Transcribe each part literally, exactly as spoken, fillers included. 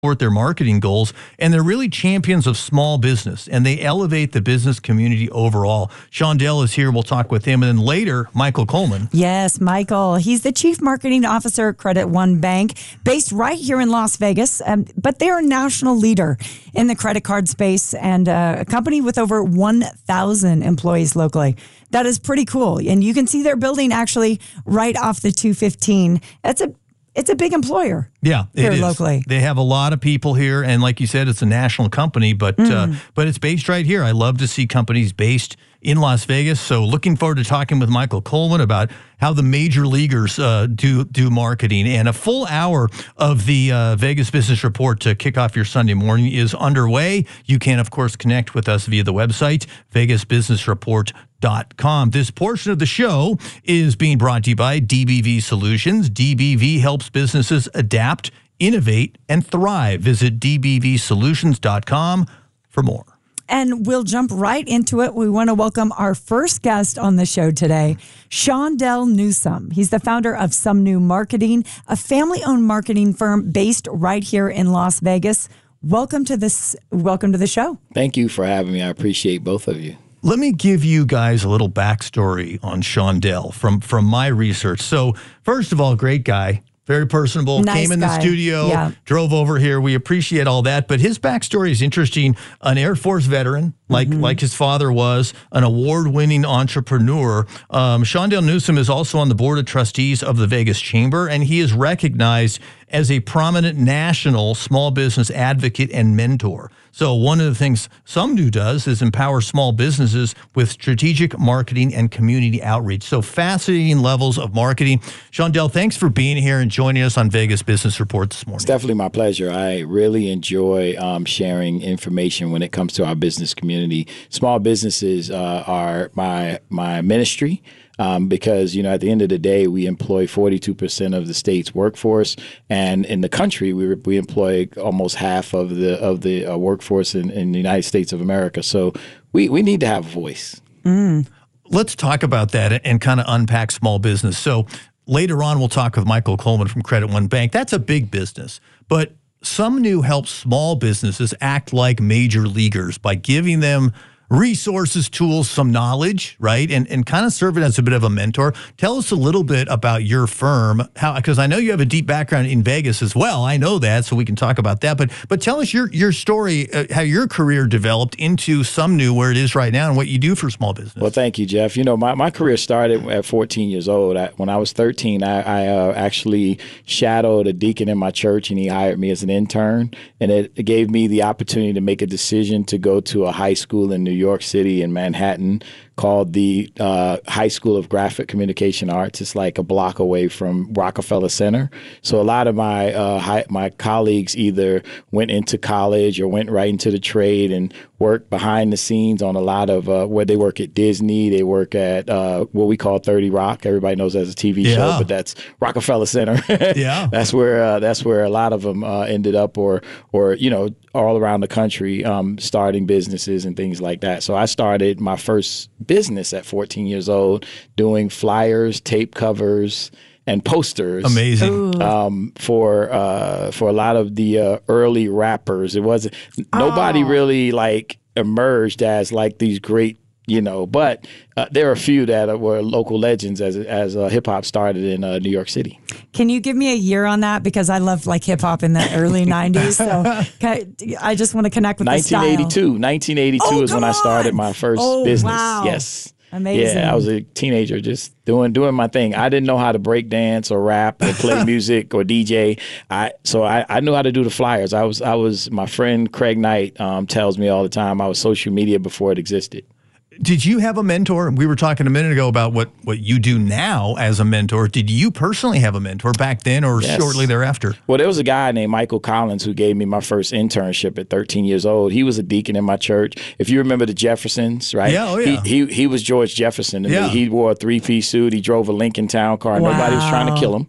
support their marketing goals, and they're really champions of small business, and they elevate the business community overall. Shondell is here. We'll talk with him. And then later, Michael Coleman. Yes, Michael. He's the Chief Marketing Officer at Credit One Bank, based right here in Las Vegas, um, but they're a national leader in the credit card space and uh, a company with over one thousand employees locally. That is pretty cool. And you can see their building actually right off the two fifteen. That's a It's a big employer. Yeah, it here is. Locally. They have a lot of people here, and like you said, it's a national company, but mm. uh, but it's based right here. I love to see companies based in Las Vegas. So looking forward to talking with Michael Coleman about how the major leaguers uh, do do marketing. And a full hour of the uh, Vegas Business Report to kick off your Sunday morning is underway. You can, of course, connect with us via the website, vegas business report dot com. This portion of the show is being brought to you by D B V Solutions. D B V helps businesses adapt, innovate, and thrive. Visit d b v solutions dot com for more. And we'll jump right into it. We want to welcome our first guest on the show today, Shondell Newsome. He's the founder of Some New Marketing, a family-owned marketing firm based right here in Las Vegas. Welcome to this. Welcome to the show. Thank you for having me. I appreciate both of you. Let me give you guys a little backstory on Shondell from, from my research. So first of all, great guy, very personable, nice came in guy. the studio, yeah. drove over here. We appreciate all that. But his backstory is interesting. An Air Force veteran, like mm-hmm. like his father was, an award-winning entrepreneur. Um, Shondell Newsome is also on the board of trustees of the Vegas Chamber, and he is recognized as a prominent national small business advocate and mentor. So one of the things Some New does is empower small businesses with strategic marketing and community outreach. So fascinating levels of marketing. Shondell, thanks for being here and joining us on Vegas Business Report this morning. It's definitely my pleasure. I really enjoy um, sharing information when it comes to our business community. Small businesses uh, are my my ministry. Um, because, you know, at the end of the day, we employ forty-two percent of the state's workforce. And in the country, we we employ almost half of the of the uh, workforce in, in the United States of America. So we, we need to have a voice. Mm. Let's talk about that and kind of unpack small business. So later on, we'll talk with Michael Coleman from Credit One Bank. That's a big business. But Some New helps small businesses act like major leaguers by giving them resources, tools, some knowledge, right? And and kind of serve it as a bit of a mentor. Tell us a little bit about your firm, how because I know you have a deep background in Vegas as well. I know that, so we can talk about that. But but tell us your your story, uh, how your career developed into Some New, where it is right now, and what you do for small business. Well, thank you, Jeff. You know, my, my career started at fourteen years old. I, when I was thirteen, I, I uh, actually shadowed a deacon in my church, and he hired me as an intern. And it, it gave me the opportunity to make a decision to go to a high school in New York. New York City in Manhattan called the uh, High School of Graphic Communication Arts. It's like a block away from Rockefeller Center. So a lot of my uh, high, my colleagues either went into college or went right into the trade and worked behind the scenes on a lot of uh, where they work at Disney. They work at uh, what we call thirty Rock. Everybody knows that's a T V yeah. show, but that's Rockefeller Center. yeah, that's where uh, that's where a lot of them uh, ended up, or or you know all around the country, um, starting businesses and things like that. So I started my first business at fourteen years old, doing flyers, tape covers, and posters. Amazing. Um, for uh, for a lot of the uh, early rappers. It wasn't nobody oh. really like emerged as like these great, you know, but uh, there are a few that were local legends as as uh, hip hop started in uh, New York City. Can you give me a year on that? Because I love like hip hop in the early nineties. So I, I just want to connect with nineteen eighty-two. the style. nineteen eighty-two oh, is when I started on. my first oh, business. Wow. Yes. Amazing. Yeah, I was a teenager just doing doing my thing. I didn't know how to break dance or rap or play music or D J. I so I, I knew how to do the flyers. I was I was my friend Craig Knight um, tells me all the time I was social media before it existed. Did you have a mentor? We were talking a minute ago about what, what you do now as a mentor. Did you personally have a mentor back then or yes. shortly thereafter? Well, there was a guy named Michael Collins who gave me my first internship at thirteen years old. He was a deacon in my church. If you remember the Jeffersons, right? Yeah, oh yeah. He he, he was George Jefferson to yeah. me. He wore a three-piece suit. He drove a Lincoln Town car. Wow. Nobody was trying to kill him.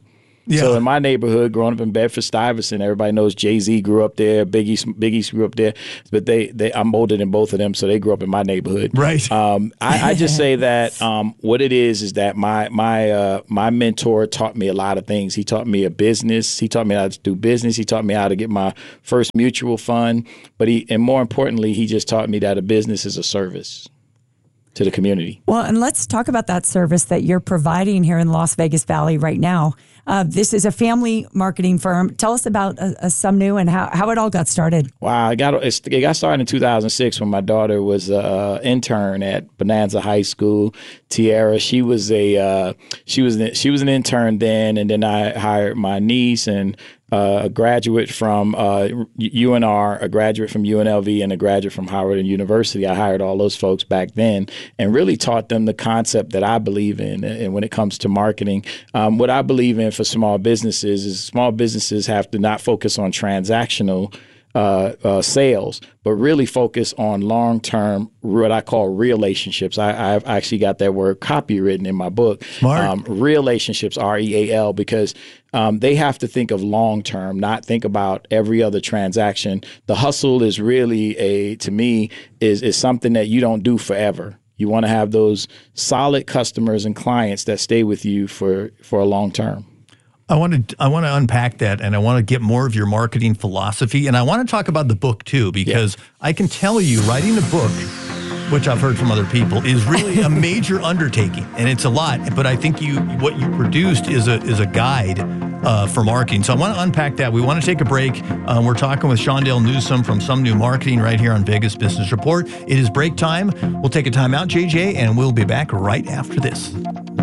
Yeah. So in my neighborhood, growing up in Bedford-Stuyvesant, everybody knows Jay-Z grew up there, Biggie Biggie grew up there, but they, they I'm older than both of them, so they grew up in my neighborhood. Right. Um, I, I just say that um, what it is is that my my uh, my mentor taught me a lot of things. He taught me a business. He taught me how to do business. He taught me how to get my first mutual fund. But he, and more importantly, he just taught me that a business is a service to the community. Well, and let's talk about that service that you're providing here in the Las Vegas Valley right now. Uh, this is a family marketing firm. Tell us about uh, uh, Sumnu and how, how it all got started. Wow, it got it got started in two thousand six when my daughter was an intern at Bonanza High School. Tiara, she was a uh, she was she was an intern then, and then I hired my niece and Uh, a graduate from uh, U N R, a graduate from U N L V, and a graduate from Howard University. I hired all those folks back then and really taught them the concept that I believe in. And when it comes to marketing, um, what I believe in for small businesses is small businesses have to not focus on transactional Uh, uh, sales, but really focus on long-term, what I call relationships. I, I've actually got that word copywritten in my book. Smart. Um, relationships, R E A L, because um, they have to think of long-term, not think about every other transaction. The hustle is really a, to me, is is something that you don't do forever. You want to have those solid customers and clients that stay with you for, for a long term. I want to I want to unpack that, and I want to get more of your marketing philosophy, and I want to talk about the book too, because yeah. I can tell you writing a book, which I've heard from other people, is really a major undertaking, and it's a lot. But I think you what you produced is a is a guide uh, for marketing. So I want to unpack that. We want to take a break. Um, we're talking with Shondell Newsome from Sumnu Marketing right here on Vegas Business Report. It is break time. We'll take a time out, J J, and we'll be back right after this.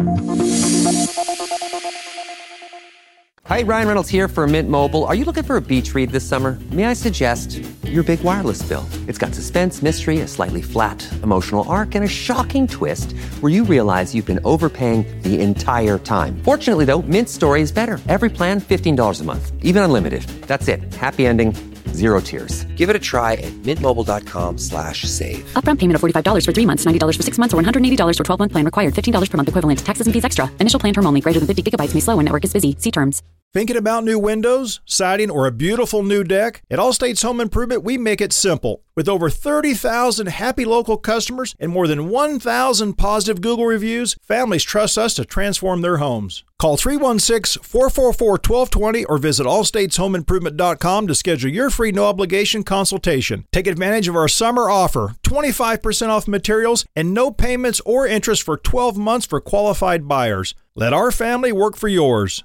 Hi, Ryan Reynolds here for Mint Mobile. Are you looking for a beach read this summer? May I suggest your big wireless bill? It's got suspense, mystery, a slightly flat emotional arc, and a shocking twist where you realize you've been overpaying the entire time. Fortunately, though, Mint's story is better. Every plan, fifteen dollars a month, even unlimited. That's it. Happy ending. Zero tears. Give it a try at mintmobile.com slash save. Upfront payment of forty-five dollars for three months, ninety dollars for six months, or one hundred eighty dollars for twelve-month plan required. fifteen dollars per month equivalent. Taxes and fees extra. Initial plan term only. Greater than fifty gigabytes may slow when network is busy. See terms. Thinking about new windows, siding, or a beautiful new deck? At Allstate's Home Improvement, we make it simple. With over thirty thousand happy local customers and more than one thousand positive Google reviews, families trust us to transform their homes. Call three one six, four four four, one two two zero or visit all states home improvement dot com to schedule your free no-obligation consultation. Take advantage of our summer offer, twenty-five percent off materials and no payments or interest for twelve months for qualified buyers. Let our family work for yours.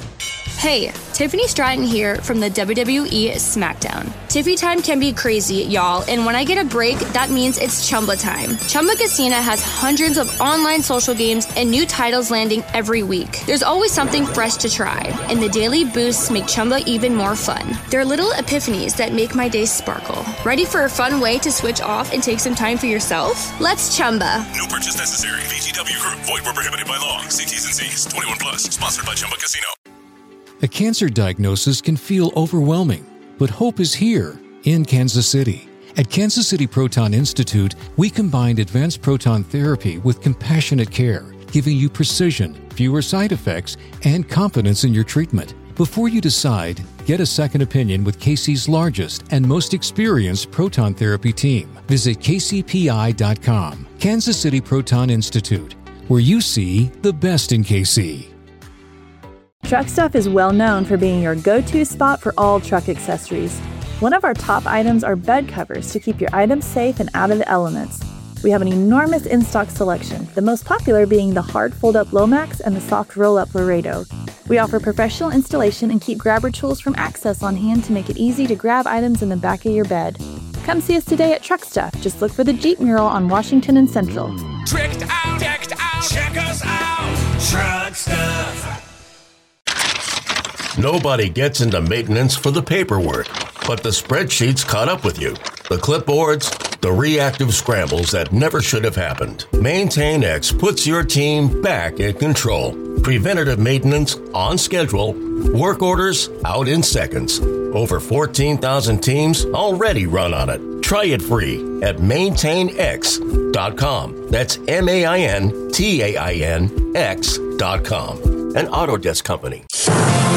Hey, Tiffany Stratton here from the W W E SmackDown. Tiffy time can be crazy, y'all, and when I get a break, that means it's Chumba time. Chumba Casino has hundreds of online social games and new titles landing every week. There's always something fresh to try, and the daily boosts make Chumba even more fun. There are little epiphanies that make my day sparkle. Ready for a fun way to switch off and take some time for yourself? Let's Chumba. No purchase necessary. V G W Group. Void where prohibited by law. See T's and C's. twenty-one plus. Sponsored by Chumba Casino. A cancer diagnosis can feel overwhelming, but hope is here in Kansas City. At Kansas City Proton Institute, we combined advanced proton therapy with compassionate care, giving you precision, fewer side effects, and confidence in your treatment. Before you decide, get a second opinion with K C's largest and most experienced proton therapy team. Visit K C P I dot com. Kansas City Proton Institute, where you see the best in K C. Truck Stuff is well known for being your go-to spot for all truck accessories. One of our top items are bed covers to keep your items safe and out of the elements. We have an enormous in-stock selection, the most popular being the hard fold-up Lomax and the soft roll-up Laredo. We offer professional installation and keep grabber tools from Access on hand to make it easy to grab items in the back of your bed. Come see us today at Truck Stuff. Just look for the Jeep mural on Washington and Central. Tricked out, decked out, check us out, Truck Stuff. Nobody gets into maintenance for the paperwork, but the spreadsheets caught up with you. The clipboards, the reactive scrambles that never should have happened. MaintainX puts your team back in control. Preventative maintenance on schedule. Work orders out in seconds. Over fourteen thousand teams already run on it. Try it free at maintain x dot com. That's M A I N T A I N X dot com. An Autodesk company.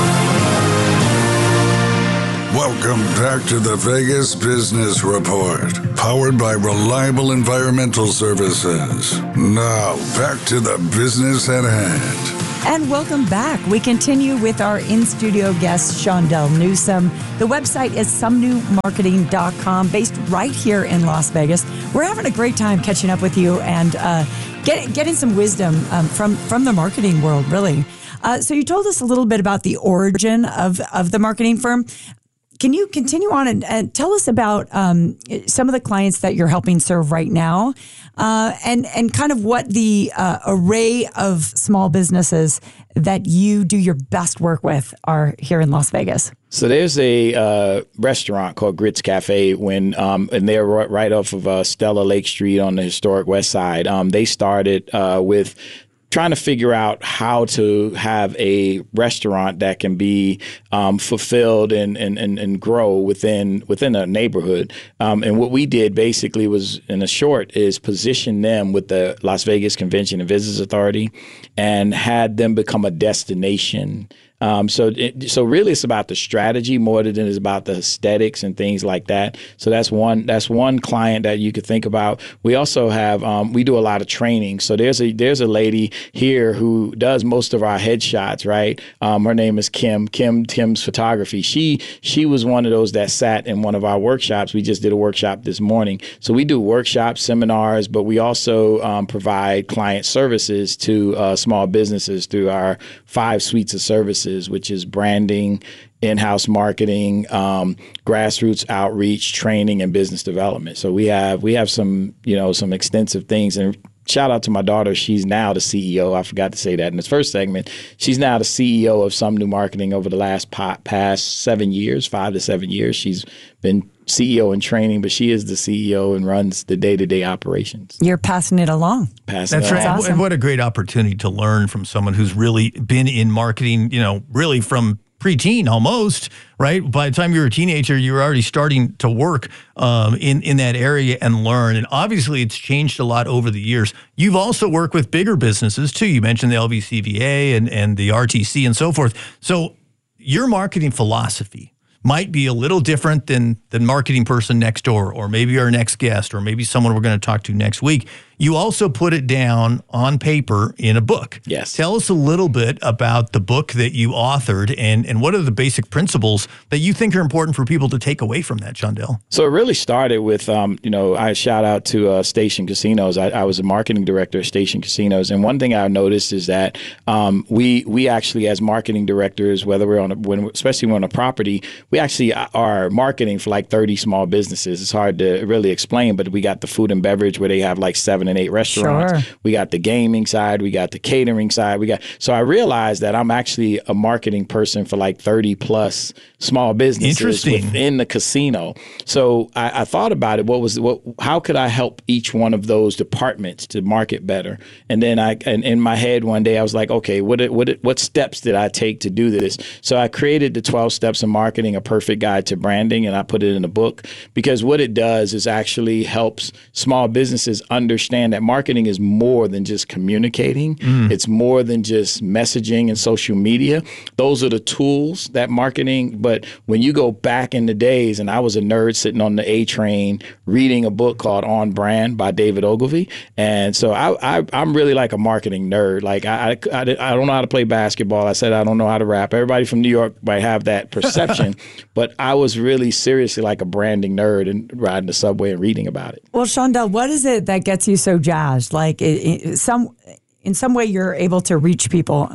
Welcome back to the Vegas Business Report, powered by Reliable Environmental Services. Now, back to the business at hand. And welcome back. We continue with our in-studio guest, Shondell Newsome. The website is some new marketing dot com, based right here in Las Vegas. We're having a great time catching up with you and uh, get, getting some wisdom um, from, from the marketing world, really. Uh, so you told us a little bit about the origin of, of the marketing firm. Can you continue on and, and tell us about um, some of the clients that you're helping serve right now, uh, and and kind of what the uh, array of small businesses that you do your best work with are here in Las Vegas? So there's a uh, restaurant called Grits Cafe, when um, and they're right off of uh, Stella Lake Street on the historic West Side. Um, they started uh, with trying to figure out how to have a restaurant that can be um, fulfilled and, and, and, and grow within within a neighborhood. Um, and what we did basically was, in a short, is position them with the Las Vegas Convention and Visitors Authority and had them become a destination. Um, so, it, so really, it's about the strategy more than it is about the aesthetics and things like that. So that's one that's one client that you could think about. We also have um, we do a lot of training. So there's a there's a lady here who does most of our headshots. Right, um, her name is Kim. Kim Tim's Photography. She she was one of those that sat in one of our workshops. We just did a workshop this morning. So we do workshops, seminars, but we also um, provide client services to uh, small businesses through our five suites of services, which is branding, in-house marketing, um, grassroots outreach, training, and business development. So we have we have some you know some extensive things. And shout out to my daughter. She's now the C E O. I forgot to say that in this first segment. She's now the C E O of Some New Marketing over the last past seven years, five to seven years. She's been C E O in training, but she is the C E O and runs the day-to-day operations. You're passing it along. Passing That's it right. along. Awesome. And what a great opportunity to learn from someone who's really been in marketing, you know, really from preteen almost, right? By the time you were a teenager, you were already starting to work um, in, in that area and learn. And obviously, it's changed a lot over the years. You've also worked with bigger businesses, too. You mentioned the L V C V A and, and the R T C and so forth. So your marketing philosophy might be a little different than the marketing person next door, or maybe our next guest, or maybe someone we're going to talk to next week. You also put it down on paper in a book. Yes. Tell us a little bit about the book that you authored, and, and what are the basic principles that you think are important for people to take away from that, Shondell? So it really started with, um, you know, I shout out to uh, Station Casinos. I, I was a marketing director at Station Casinos. And one thing I noticed is that um, we we actually, as marketing directors, whether we're on a, when, especially when on a property, we actually are marketing for like thirty small businesses. It's hard to really explain, but we got the food and beverage where they have like seven and eight restaurants. Sure. We got the gaming side. We got the catering side. We got, so I realized that I'm actually a marketing person for like thirty plus small businesses Interesting. within the casino. So I, I thought about it. What was what? How could I help each one of those departments to market better? And then I, and in my head one day, I was like, okay, what what what steps did I take to do this? So I created the twelve Steps of Marketing: A Perfect Guide to Branding, and I put it in a book, because what it does is actually helps small businesses understand that marketing is more than just communicating. Mm. It's more than just messaging and social media. Those are the tools that marketing, but when you go back in the days, and I was a nerd sitting on the A train reading a book called On Brand by David Ogilvy. And so I, I, I'm really like a marketing nerd. Like I, I, I don't know how to play basketball. I said I don't know how to rap. Everybody from New York might have that perception, but I was really seriously like a branding nerd and riding the subway and reading about it. Well, Shondell, what is it that gets you so jazzed? Like it, it, some, in some way you're able to reach people.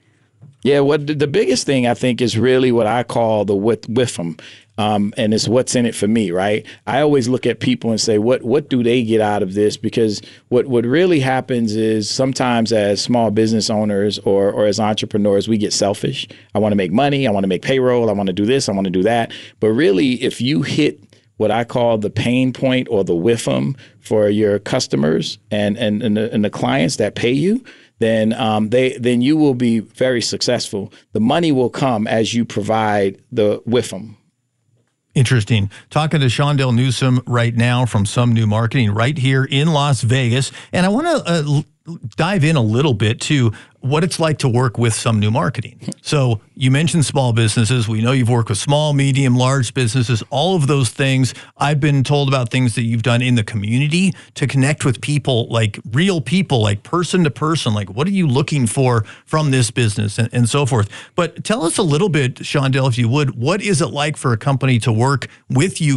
Yeah, what the biggest thing I think is really what I call the with with them. Um, and it's what's in it for me, right? I always look at people and say, what what do they get out of this? Because what, what really happens is sometimes as small business owners or, or as entrepreneurs, we get selfish. I want to make money. I want to make payroll. I want to do this. I want to do that. But really, if you hit what I call the pain point or the W I F M for your customers and, and, and, the, and the clients that pay you, then um, they then you will be very successful. The money will come as you provide the W I F M. Interesting. Talking to Shondell Newsome right now from Some New Marketing right here in Las Vegas. And I want to uh, dive in a little bit to what it's like to work with some new marketing. So you mentioned small businesses. We know you've worked with small, medium, large businesses, all of those things. I've been told about things that you've done in the community to connect with people, like real people, like person to person. Like, what are you looking for from this business and, and so forth. But tell us a little bit, Shondell, if you would, what is it like for a company to work with you